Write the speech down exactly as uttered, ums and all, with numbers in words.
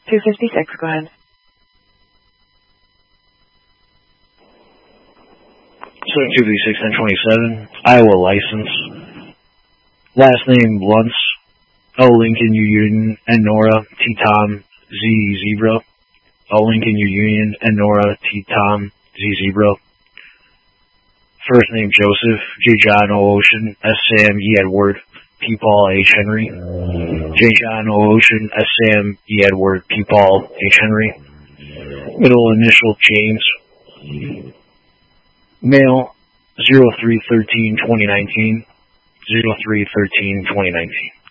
two fifty-six, go ahead. seven two fifty-six ten twenty-seven, Iowa license. Last name Luntz, O Lincoln U Union, N Nora, T Tom, Z Zebra. O Lincoln U Union, N Nora, T Tom, Z Zebra. First name Joseph, J John O Ocean, S Sam E Edward, P Paul H Henry. J John O Ocean, S Sam E Edward, P Paul H Henry. Middle initial James. Male, zero three thirteen twenty nineteen. zero three thirteen twenty nineteen.